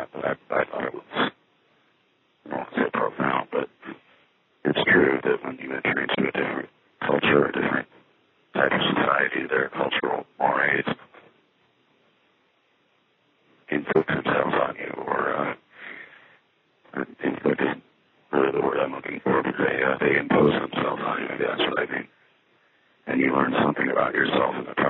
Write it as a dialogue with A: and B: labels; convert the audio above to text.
A: that, but I thought it was, I don't want to say profound, but it's true that when you enter into a different culture, a different type of society, their cultural mores inflict themselves on you, or inflict is really the word I'm looking for, but they impose themselves on you, maybe that's what I mean. And you learn something about yourself in the